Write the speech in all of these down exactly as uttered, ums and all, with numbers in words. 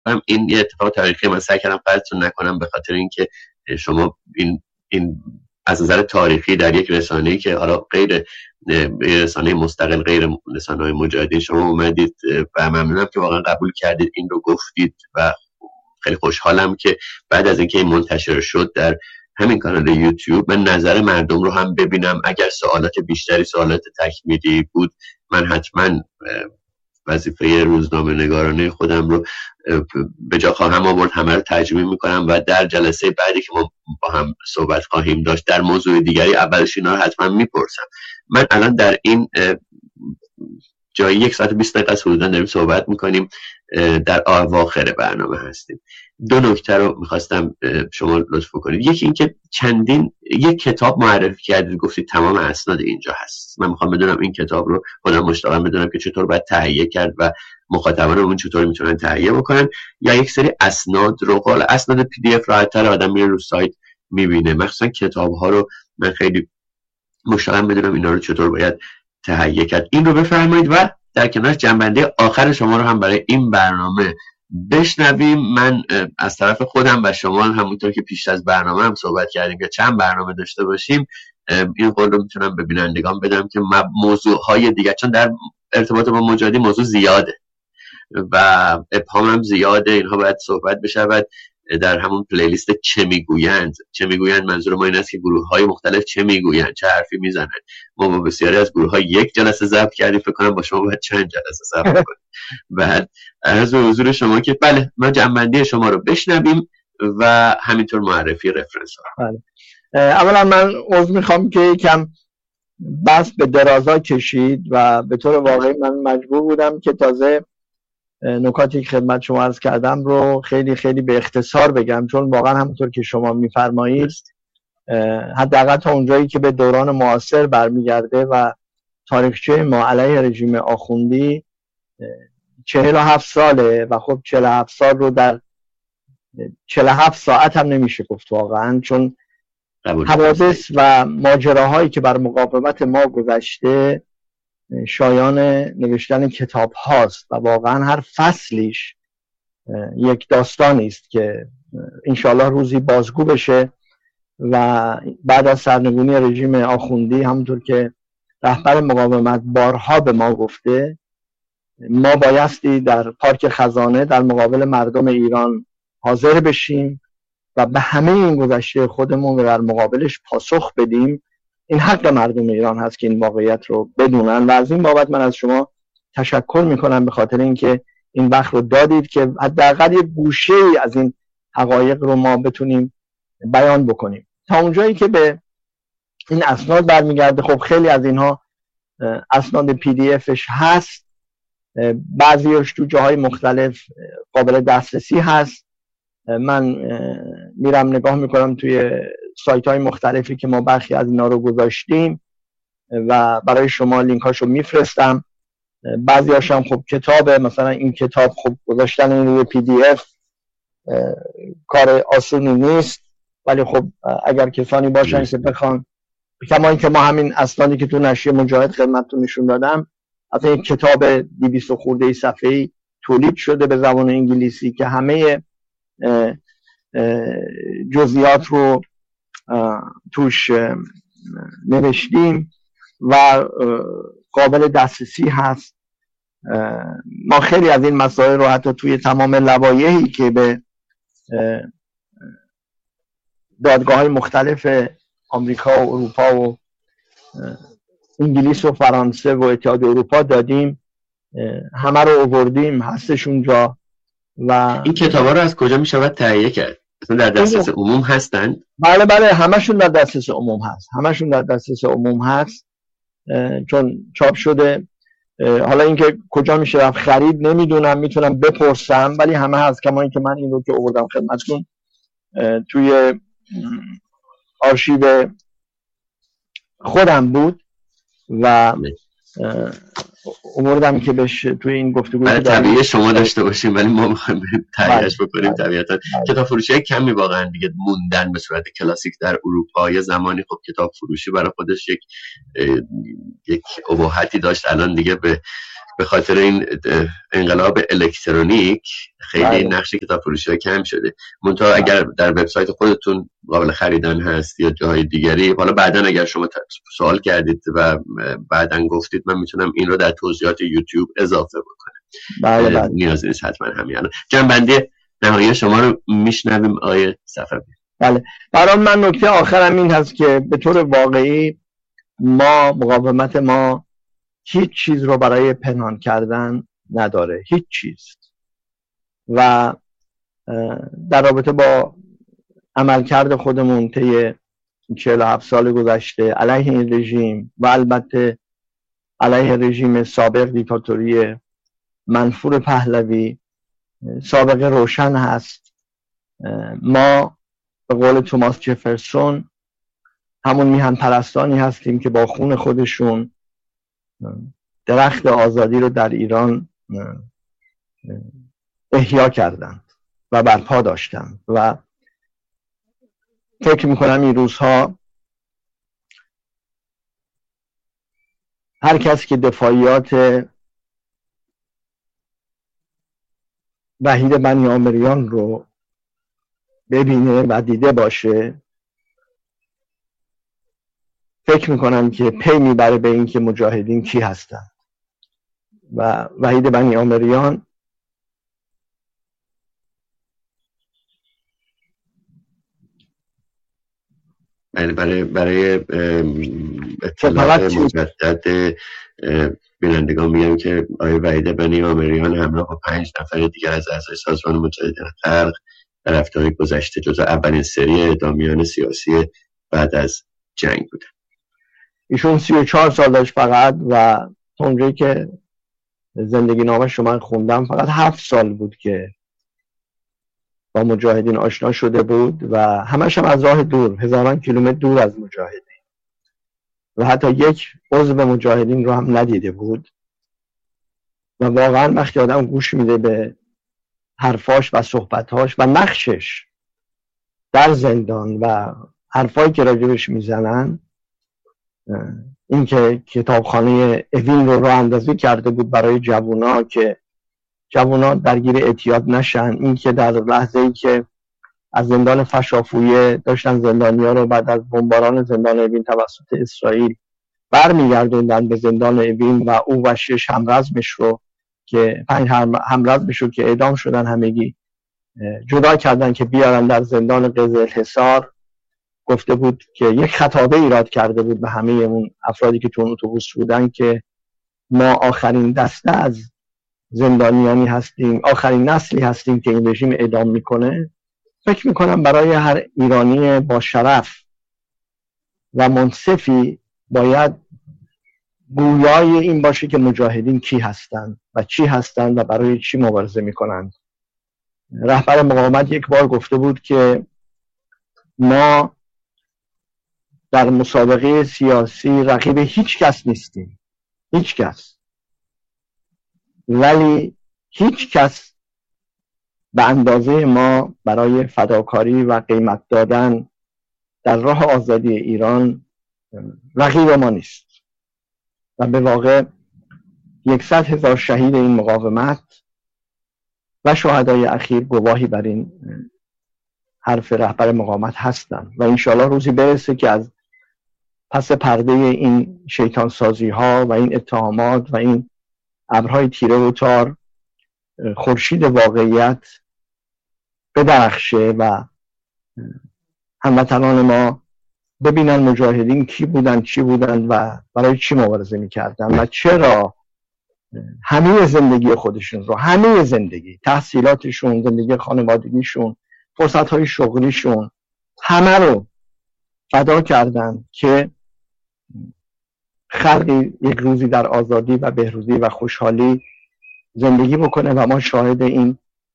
این یه اتفاق تاریخی من سعی کردم فرضتون نکنم، به خاطر اینکه شما این این از نظر تاریخی در یک رسانه‌ای که حالا غیر رسانه مستقل، غیر رسانه‌های مجاهدین شما اومدید و ممنونم که واقعا قبول کردید این رو گفتید و خیلی خوشحالم که بعد از اینکه این منتشر شد در همین کانال یوتیوب من نظر مردم رو هم ببینم. اگر سوالات بیشتری، سوالات تکمیلی بود، من حتما وظیفه روزنامه نگارانه خودم رو به جا خواهم آورد، همه رو تجمیع میکنم و در جلسه بعدی که ما با هم صحبت خواهیم داشت در موضوع دیگری اولش اینا رو حتما میپرسم. من الان در این جایی یک ساعت و بیست دقیقه از حدودا داریم صحبت میکنیم، در اواخر برنامه هستیم. دو نکته رو میخواستم شما لطف کنید. یکی این که چندین یک کتاب معرفی کردید، گفتید تمام اسناد اینجا هست. من میخوام بدونم این کتاب رو خودم مشتاقم بدونم که چطور باید تهیه کرد و مخاطبان اون چطور میتونن تهیه بکنن، یا یک سری اسناد رو، قال اسناد پی دی اف راحت‌تر آدم میره رو سایت میبینه. مخصوصا کتاب ها رو من خیلی مشتاقم بدونم اینا رو چطور باید تهیه کرد. این رو بفرمایید و در کنارش جنبندی آخر شما رو هم برای این برنامه بشنویم. من از طرف خودم و شما همونطور که پیش از برنامه هم صحبت کردیم که چند برنامه داشته باشیم، این قول رو میتونم به بینندگان بدم که موضوعهای دیگه، چون در ارتباط با مجاهدی موضوع زیاده و ابهام هم زیاده، اینها باید صحبت بشود در همون پلیلیست چه میگویند. چه میگویند منظور ما این است که گروه های مختلف چه میگویند، چه حرفی میزنند. ما با بسیاری از گروه ها یک جلسه ضبط کردیم، فکر کنم با شما باید چند جلسه ضبط کنیم. بعد از حضور شما که بله ما جنبندی شما رو بشنویم و همینطور معرفی رفرنس ها. بله. اولا من عذر میخوام که یکم بس به درازا کشید و به طور واقعی من مجبور بودم که تازه نکاتی که خدمت شما عرض کردم رو خیلی خیلی به اختصار بگم، چون واقعا همونطور که شما میفرمایید حداقل تا اونجایی که به دوران معاصر برمیگرده و تاریخچه ما علیه رژیم آخوندی چهل و هفت ساله و خب چهل و هفت سال رو در چهل و هفت ساعت هم نمیشه گفت واقعا، چون حوادث و ماجراهایی که بر مقاومت ما گذشته شایان نوشتن کتاب هاست و واقعا هر فصلیش یک داستانی است که انشالله روزی بازگو بشه و بعد از سرنگونی رژیم آخوندی همونطور که رهبر مقاومت بارها به ما گفته، ما بایستی در پارک خزانه در مقابل مردم ایران حاضر بشیم و به همه این گذشته خودمون و در مقابلش پاسخ بدیم. این حق مردم ایران هست که این واقعیت رو بدونن و از این بابت من از شما تشکر میکنم به خاطر اینکه این وقت رو دادید که حداقل یه گوشه‌ای از این حقایق رو ما بتونیم بیان بکنیم. تا اونجایی که به این اسناد برمیگرده، خب خیلی از اینها اسناد پی دی افش هست، بعضیش تو جاهای مختلف قابل دسترسی هست. من میرم نگاه میکنم توی سایت های مختلفی که ما برخی از اینا رو گذاشتیم و برای شما لینک هاشو میفرستم. بعضی هاشم خب کتابه، مثلا این کتاب خب گذاشتن این روی پی دی اف کار آسونی نیست، ولی خب اگر کسانی باشن که بخوان، کما اینکه ما همین اسنادی که تو نشریه مجاهد خدمتتون نشون دادم، از این کتاب دویست خورده صفحه‌ای تولید شده به زبان انگلیسی که همه جزئیات رو توش نوشتیم و قابل دسترسی هست. ما خیلی از این مسائل رو حتی توی تمام لوایحی که به دادگاه‌های مختلف آمریکا و اروپا و انگلیس و فرانسه و اتحادیه اروپا دادیم، همه رو آوردیم، هستش اونجا. و این کتابا رو از کجا می شود تهیه کرد؟ مثلا در دسترس عموم هستن؟ بله بله همشون در دسترس عموم هست، همشون در دسترس عموم هست چون چاپ شده. حالا اینکه کجا میشه رفت خرید نمیدونم، میتونم بپرسم، ولی همه هست. کما اینکه من این رو که آوردم خدمتتون توی آرشیو خودم بود و آوردم که بهش توی این گفتگو برای طبیعی شما داشته باشیم، ولی ما میخوایم تهیه‌اش بکنیم. طبیعتا کتاب فروشی های کمی واقعا دیگه موندن به صورت کلاسیک در اروپا. یه زمانی خب کتاب فروشی برای خودش یک یک اباحتی داشت، الان دیگه به به خاطر این انقلاب الکترونیک خیلی بله. نقش کتاب فروشی ها کم شده. منتها اگر در وبسایت خودتون قابل خریدن هست یا جاهای دیگری، حالا بعدا اگر شما سوال کردید و بعدا گفتید من میتونم این رو در توضیحات یوتیوب اضافه بکنم. بله بله. نیاز نیست حتما همین الان. جنبندی نهایی شما رو میشنویم آقای صفوی. بله. برای من نکته آخرم این هست که به طور واقعی ما مقاومت ما هیچ چیز رو برای پنهان کردن نداره، هیچ چیز. و در رابطه با عملکرد خودمون طی چهل و هفت سال گذشته علیه این رژیم و البته علیه رژیم سابق دیکتاتوری منفور پهلوی سابقه روشن هست. ما به قول توماس جفرسون همون میهن پرستانی هستیم که با خون خودشون درخت آزادی رو در ایران احیا کردند و برپا داشتند و فکر میکنم این روزها هر کس که دفاعیات وحید بنی آمریان رو ببینه و دیده باشه فکر میکنم که پی میبره به این که مجاهدین کی هستن. و وحید بنی آمریان برای برای برای اطلاع مجدد بینندگان میگم که آقای وحید بنی آمریان همراه با پنج نفر دیگر از اعضای سازمان مجاهدین خلق در هفته‌های گذشته جزو اولین سری اعدامیان سیاسی بعد از جنگ بودن. ایشون سی و چهار سال داشت فقط و اونجایی که زندگی نامه شما خوندم فقط هفت سال بود که با مجاهدین آشنا شده بود و همش هم از راه دور، هزاران کیلومتر دور از مجاهدین و حتی یک عضو مجاهدین رو هم ندیده بود. و واقعا وقتی آدم گوش میده به حرفاش و صحبتاش و نقشش در زندان و حرفایی که راجبش میزنن، این که کتابخانه اوین رو راه اندازی کرده بود برای جوونا که جوونا درگیر اعتیاد نشن، این که در لحظه ای که از زندان فشافویه داشتن زندانیا رو بعد از بمباران زندان اوین توسط اسرائیل برمیگردوندن به زندان اوین و او و شش همرزمش رو که پنج همرزمش رو که اعدام شدن همگی جدا کردن که بیارن در زندان قزلحصار. گفته بود که یک خطابه ایراد کرده بود به همه اون افرادی که تو اتوبوس بودن که ما آخرین دسته از زندانیانی هستیم، آخرین نسلی هستیم که این رژیم اعدام میکنه. فکر میکنم برای هر ایرانی با شرف و منصفی باید گویای این باشه که مجاهدین کی هستند و چی هستند و برای چی مبارزه میکنند. رهبر مقاومت یک بار گفته بود که ما در مسابقه سیاسی رقیب هیچ کس نیستیم، هیچ کس، ولی هیچ کس به اندازه ما برای فداکاری و قیمت دادن در راه آزادی ایران رقیب ما نیست. و به واقع یکصد هزار شهید این مقاومت و شهدای اخیر گواهی بر این حرف رهبر مقاومت هستند و انشالله روزی برسه که از پس پرده این شیطان سازی ها و این اتهامات و این ابرهای تیره و تار خورشید واقعیت بدرخشه و هموطنان ما ببینن مجاهدین کی بودن، چی بودن و برای چی مبارزه میکردن و چرا همه زندگی خودشون رو، همه زندگی، تحصیلاتشون، زندگی خانوادگیشون، فرصتهای شغلیشون، همه رو فدا کردن که خلقی یک روزی در آزادی و بهروزی و خوشحالی زندگی بکنه و ما شاهد این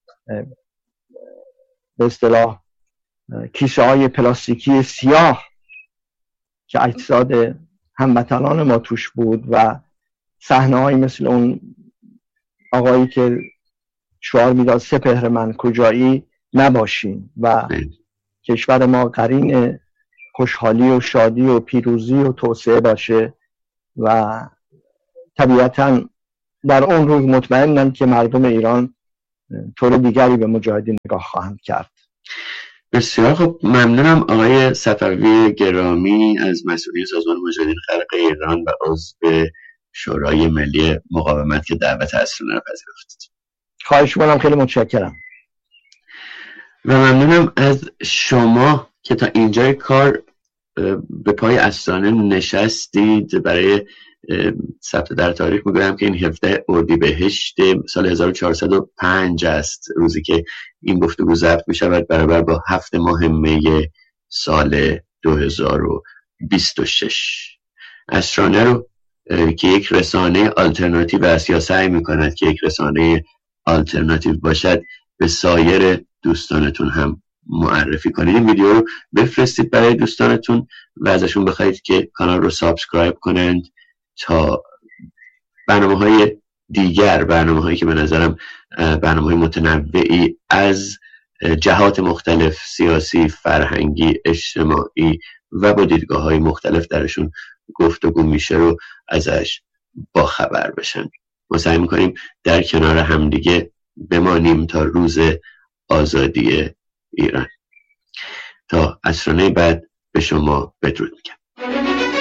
به اصطلاح کیسه های پلاستیکی سیاه که اجساد هموطنان ما توش بود و صحنه های مثل اون آقایی که شعار میداد سپهر من کجایی نباشیم و کشور ما قرین خوشحالی و شادی و پیروزی و توسعه باشه. و طبیعتاً در اون روز مطمئنم که مردم ایران طور دیگری به مجاهدین نگاه خواهند کرد. بسیار خب، ممنونم آقای صفوی گرامی از مسئولین سازمان مجاهدین خلق ایران و عضو شورای ملی مقاومت که دعوت اسرانه را پذیرفتید. خواهش می‌کنم، خیلی متشکرم. و ممنونم از شما که تا اینجای کار به پای اسرانه نشستید. برای ثبت در تاریخ میگویم که این هفده اردیبهشت سال هزار و چهارصد و پنج است، روزی که این گفتگو ضبط می شود، برابر با هفت ماه می سال دو هزار و بیست و شش. اسرانه رو که یک رسانه آلترناتیو است یا سعی می کند که یک رسانه آلترناتیو باشد، به سایر دوستانتون هم معرفی کنید. این ویدیو رو بفرستید برای دوستانتون و ازشون بخواید که کانال رو سابسکرایب کنند تا برنامه‌های دیگر، برنامه‌هایی که به نظرم برنامه‌های متنوعی از جهات مختلف، سیاسی، فرهنگی، اجتماعی و با دیدگاه‌های مختلف درشون گفتگو میشه رو ازش با خبر بشن. ما سعی می‌کنیم در کنار همدیگه بمانیم تا روز آزادی ایران. تا اسرانه بعد به شما بدرود میگم.